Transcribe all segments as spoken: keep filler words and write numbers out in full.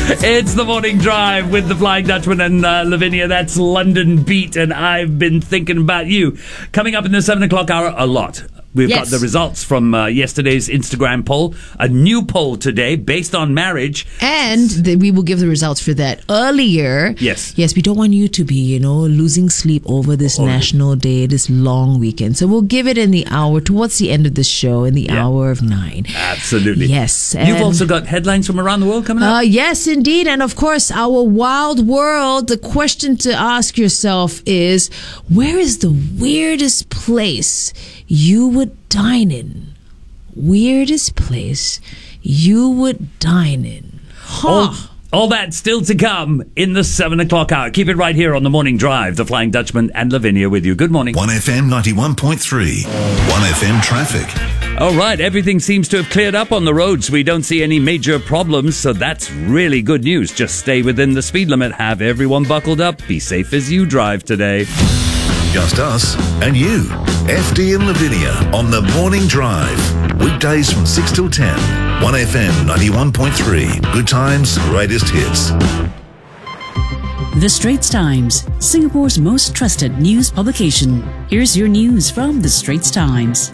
It's the Morning Drive with the Flying Dutchman and uh, Lavinia. That's London Beat, and I've been thinking about you. Coming up in the seven o'clock hour, a lot. We've yes. got the results from uh, yesterday's Instagram poll. A new poll today based on marriage. And the, we will give the results for that earlier. Yes. Yes, we don't want you to be, you know, losing sleep over this oh. National Day, this long weekend. So we'll give it in the hour, towards the end of the show, in the yeah. hour of nine. Absolutely. Yes. You've also got headlines from around the world coming up? Uh, yes, indeed. And of course, our wild world. The question to ask yourself is, where is the weirdest place you would dine in? Weirdest place you would dine in. Huh. All, all that still to come in the seven o'clock hour. Keep it right here on the Morning Drive. The Flying Dutchman and Lavinia with you. Good morning. one F M ninety-one point three. one F M traffic. All right, everything seems to have cleared up on the roads. We don't see any major problems, so that's really good news. Just stay within the speed limit. Have everyone buckled up. Be safe as you drive today. Just us and you. F D and Lavinia on the Morning Drive. Weekdays from six till ten. one F M ninety-one point three. Good times, greatest hits. The Straits Times, Singapore's most trusted news publication. Here's your news from The Straits Times.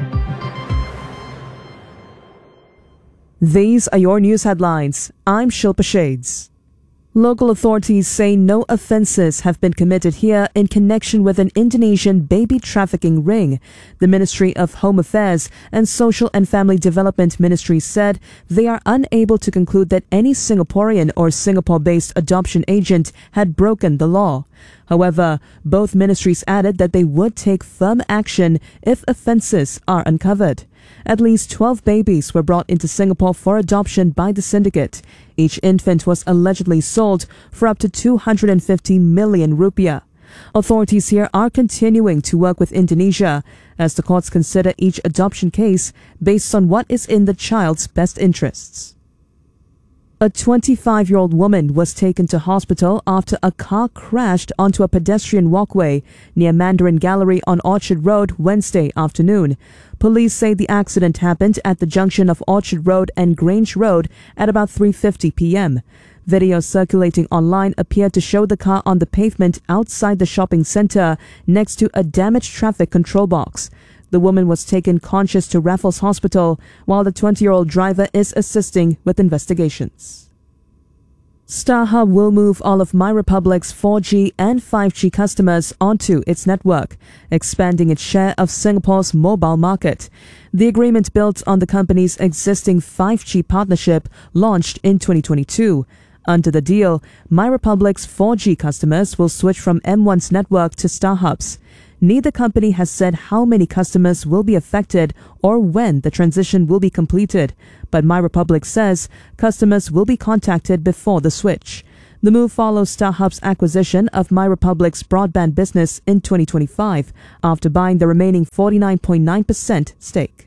These are your news headlines. I'm Shilpa Shades. Local authorities say no offences have been committed here in connection with an Indonesian baby trafficking ring. The Ministry of Home Affairs and Social and Family Development Ministry said they are unable to conclude that any Singaporean or Singapore-based adoption agent had broken the law. However, both ministries added that they would take firm action if offences are uncovered. At least twelve babies were brought into Singapore for adoption by the syndicate. Each infant was allegedly sold for up to two hundred fifty million rupiah. Authorities here are continuing to work with Indonesia as the courts consider each adoption case based on what is in the child's best interests. A twenty-five-year-old woman was taken to hospital after a car crashed onto a pedestrian walkway near Mandarin Gallery on Orchard Road Wednesday afternoon. Police say the accident happened at the junction of Orchard Road and Grange Road at about three fifty p.m. Videos circulating online appeared to show the car on the pavement outside the shopping centre next to a damaged traffic control box. The woman was taken conscious to Raffles Hospital, while the twenty-year-old driver is assisting with investigations. StarHub will move all of MyRepublic's four G and five G customers onto its network, expanding its share of Singapore's mobile market. The agreement built on the company's existing five G partnership launched in twenty twenty-two. Under the deal, MyRepublic's four G customers will switch from M one's network to StarHub's. Neither company has said how many customers will be affected or when the transition will be completed, but MyRepublic says customers will be contacted before the switch. The move follows StarHub's acquisition of MyRepublic's broadband business in twenty twenty-five after buying the remaining forty-nine point nine percent stake.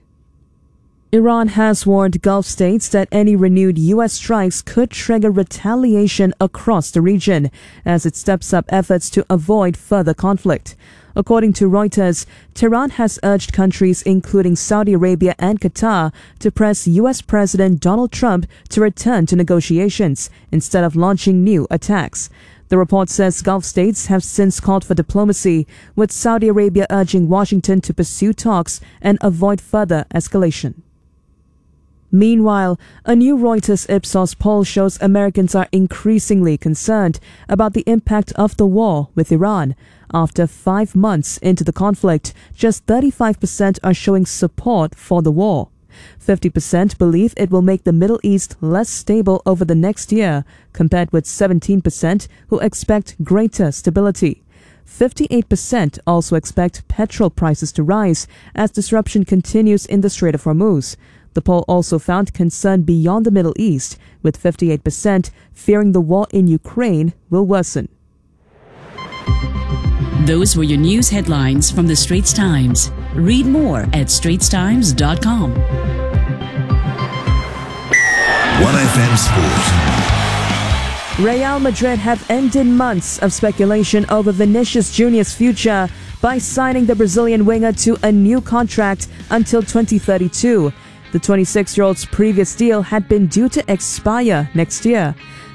Iran has warned Gulf states that any renewed U S strikes could trigger retaliation across the region as it steps up efforts to avoid further conflict. According to Reuters, Tehran has urged countries including Saudi Arabia and Qatar to press U S President Donald Trump to return to negotiations instead of launching new attacks. The report says Gulf states have since called for diplomacy, with Saudi Arabia urging Washington to pursue talks and avoid further escalation. Meanwhile, a new Reuters Ipsos poll shows Americans are increasingly concerned about the impact of the war with Iran. After five months into the conflict, just thirty-five percent are showing support for the war. fifty percent believe it will make the Middle East less stable over the next year, compared with seventeen percent who expect greater stability. fifty-eight percent also expect petrol prices to rise as disruption continues in the Strait of Hormuz. The poll also found concern beyond the Middle East, with fifty-eight percent fearing the war in Ukraine will worsen. Those were your news headlines from The Straits Times. Read more at straits times dot com. one F M Sport. Real Madrid have ended months of speculation over Vinicius Junior's future by signing the Brazilian winger to a new contract until twenty thirty-two. The twenty-six-year-old's previous deal had been due to expire next year.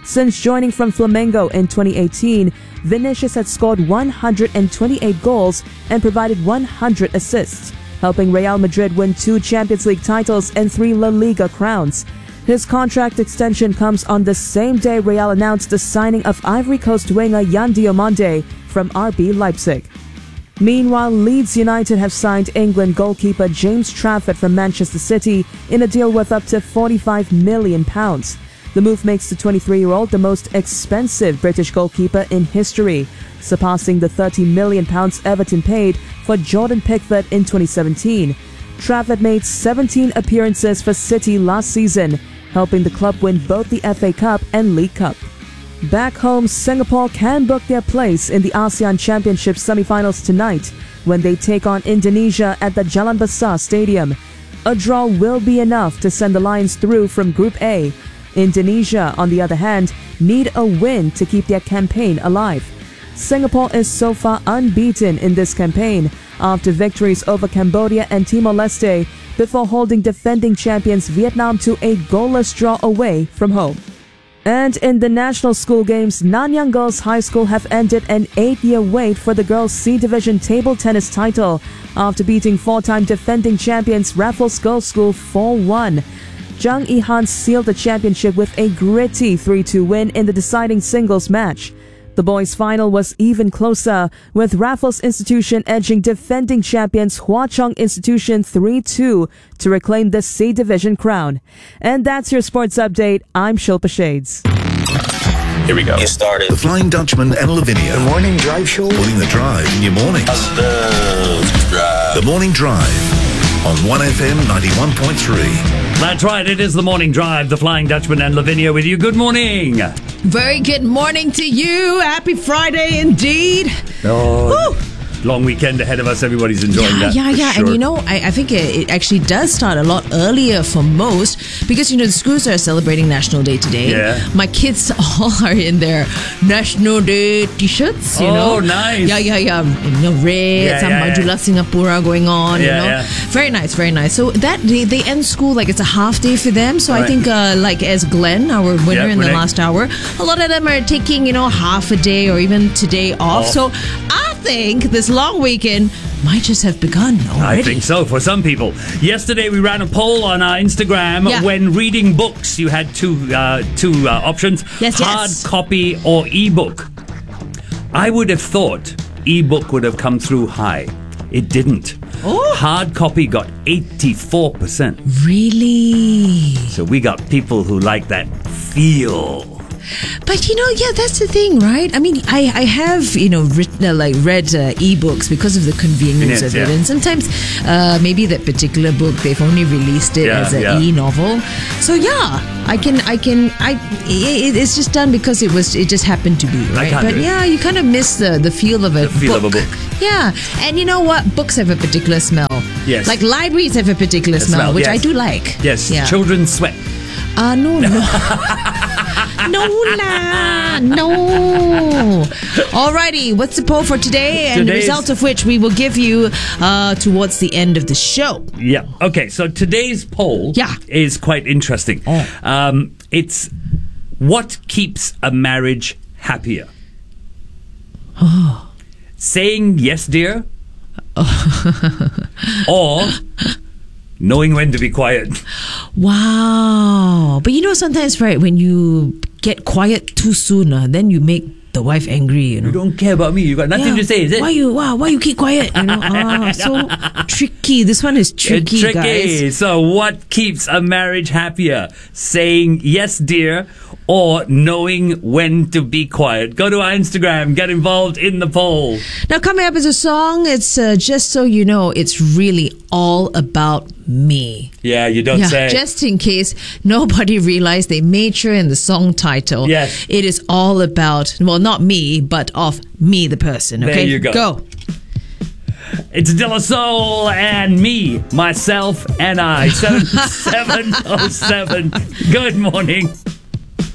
Since joining from Flamengo in twenty eighteen, Vinicius had scored one hundred twenty-eight goals and provided one hundred assists, helping Real Madrid win two Champions League titles and three La Liga crowns. His contract extension comes on the same day Real announced the signing of Ivory Coast winger Yan Diomande from R B Leipzig. Meanwhile, Leeds United have signed England goalkeeper James Trafford from Manchester City in a deal worth up to forty-five million pounds. The move makes the twenty-three-year-old the most expensive British goalkeeper in history, surpassing the thirty million pounds Everton paid for Jordan Pickford in twenty seventeen. Trafford made seventeen appearances for City last season, helping the club win both the F A Cup and League Cup. Back home, Singapore can book their place in the ASEAN Championship semi-finals tonight when they take on Indonesia at the Jalan Besar Stadium. A draw will be enough to send the Lions through from Group A. Indonesia, on the other hand, need a win to keep their campaign alive. Singapore is so far unbeaten in this campaign after victories over Cambodia and Timor-Leste before holding defending champions Vietnam to a goalless draw away from home. And in the national school games, Nanyang Girls High School have ended an eight-year wait for the girls' C Division table tennis title after beating four-time defending champions Raffles Girls School four one. Zhang Yihan sealed the championship with a gritty three two win in the deciding singles match. The boys' final was even closer, with Raffles Institution edging defending champions Hwa Chong Institution three two to reclaim the C Division crown. And that's your sports update. I'm Shilpa Shades. Here we go. Get started. The Flying Dutchman and Lavinia. The Morning Drive Show. Putting the drive in your mornings. The drive. The Morning Drive on one F M ninety-one point three. That's right, it is the Morning Drive, the Flying Dutchman and Lavinia with you. Good morning. Very good morning to you. Happy Friday indeed. Oh, woo. Long weekend ahead of us. Everybody's enjoying yeah, that. Yeah, yeah, sure. And you know, I, I think it, it actually does start a lot earlier for most because, you know, the schools are celebrating National Day today. Yeah. My kids all are in their National Day t-shirts, you oh, know. Oh, nice. Yeah, yeah, yeah. You know, red, yeah, some yeah, Majulah yeah. Singapura going on, yeah, you know. Yeah. Very nice, very nice. So that they, they end school like it's a half day for them. So right. I think uh, like as Glenn, our winner yeah, in Renee. the last hour, a lot of them are taking, you know, half a day or even today off. off. So I think this long weekend might just have begun already. I think so for some people. Yesterday we ran a poll on our Instagram. Yeah. When reading books, you had two uh, two uh, options: yes, hard yes. copy or ebook. I would have thought ebook would have come through high. It didn't. Oh. Hard copy got eighty-four percent. Really? So we got people who like that feel. But you know, yeah, that's the thing, right? I mean, I, I have, you know, written, uh, like read uh, ebooks because of the convenience Yes, of it, yeah. and sometimes uh, maybe that particular book they've only released it Yeah, as an yeah. e-novel. So yeah, I can, I can, I. It, it's just done because it was, it just happened to be, right? can't But do it. yeah, you kind of miss the the feel of a The feel book. of a book. Yeah, and you know what? Books have a particular smell. Yes. Like libraries have a particular smell, smell, which yes. I do like. Yes, Yeah. children sweat. Ah, uh, no, no. No la, no. Alrighty, what's the poll for today? And Today's- the result of which we will give you uh, towards the end of the show. Yeah. Okay. So today's poll Yeah. is quite interesting. Oh. Um, it's what keeps a marriage happier? Oh. Saying yes, dear, or knowing when to be quiet. Wow. But you know, sometimes, right, when you get quiet too soon, uh, then you make the wife angry, you know. You don't care about me. You got nothing Yeah. to say, is it? Why you wow, why you keep quiet? You know, ah, so tricky. This one is tricky, It's tricky. guys. So, what keeps a marriage happier? Saying yes, dear, or knowing when to be quiet? Go to our Instagram. Get involved in the poll. Now, coming up is a song. It's uh, just so you know, it's really all about me. Yeah, you don't Yeah, say. just in case nobody realized, they made sure in the song title, Yes. it is all about, well, not me, but of me, the person. Okay, There you go. Go. It's De La Soul and me, myself, and I. seven seven oh seven. Good morning.